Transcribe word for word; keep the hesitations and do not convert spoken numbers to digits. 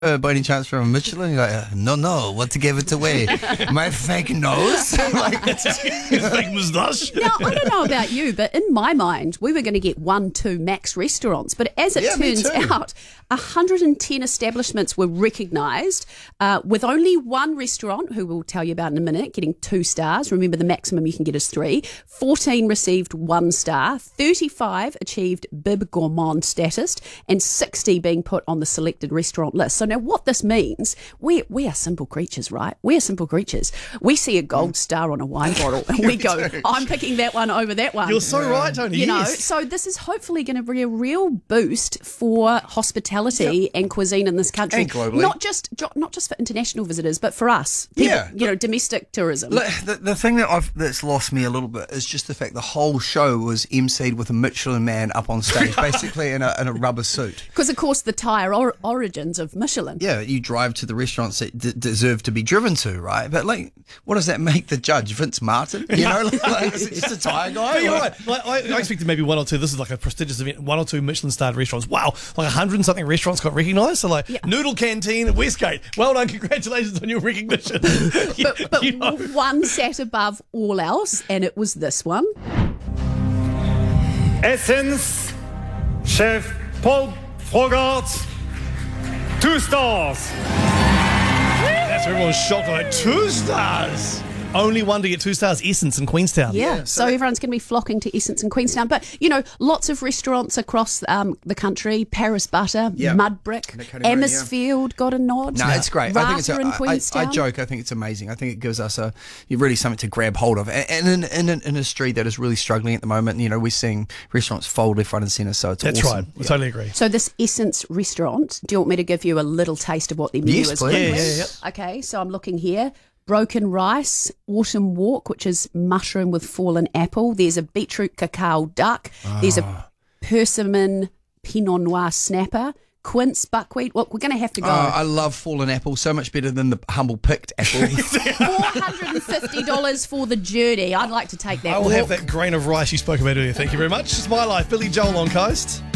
Uh, by any chance from Michelin? You're like, uh, no, no, what to give it away? My fake nose? Like, fake moustache. Now, I don't know about you, but in my mind, we were going to get one, two max restaurants. But as it Yeah, me turns too. out, one hundred ten establishments were recognised, uh, with only one restaurant, who we'll tell you about in a minute, getting two stars. Remember, the maximum you can get is three. fourteen received one star. thirty-five achieved Bib Gourmand status, and sixty being put on the selected restaurant list. So now what this means, we we are simple creatures, right? We are simple creatures. We see a gold star on a wine bottle and we go, I'm picking that one over that one. You're so right, Tony. You know, yes. so this is hopefully going to be a real boost for hospitality and cuisine in this country. And globally. Not just not just for international visitors, but for us. People, Yeah. You know, domestic tourism. Look, the, the thing that I've that's lost me a little bit is just the fact the whole show was emceed with a Michelin man up on stage, basically in a, in a rubber suit. Because, of course, the tire or- origins of Michelin. Yeah, you drive to the restaurants that d- deserve to be driven to, right? But, like, what does that make the judge? Vince Martin? You know, like, is it just a tyre guy? But you're Like- right. Like, I, I expected maybe one or two. This is like a prestigious event. One or two Michelin-starred restaurants. Wow, like a hundred and something restaurants got recognised. So, like Yeah. Noodle Canteen at Westgate. Well done. Congratulations on your recognition. But, but You know. one sat above all else, and it was this one. Essence, Chef Paul Frogart, two stars. That's where everyone's shocked. Like two stars. Only one to get two stars. Essence in Queenstown. Yeah, Yeah, so, so- everyone's going to be flocking to Essence and Queenstown. But, you know, lots of restaurants across um, the country. Paris Butter, Yeah. Mudbrick, That category, yeah. Amosfield got a nod. No, it's great. I think it's a, Rata in I, I, Queenstown. I joke. I think it's amazing. I think it gives us a really something to grab hold of, and, and in, in an industry that is really struggling at the moment. You know, we're seeing restaurants fold left, front, and centre. So it's That's awesome. right. I totally agree. So this Essence restaurant, do you want me to give you a little taste of what their menu Yes, is? please. quickly? Yeah, yeah, yeah. Okay, so I'm looking here. Broken rice, autumn walk, which is mushroom with fallen apple. There's a beetroot cacao duck. There's a persimmon pinot noir snapper. Quince buckwheat. Well, we're going to have to go. Oh, I love fallen apple so much better than the humble picked apple. four hundred fifty dollars for the journey. I'd like to take that I will walk. have that grain of rice you spoke about earlier. Thank you very much. It's My Life. Billy Joel on Coast.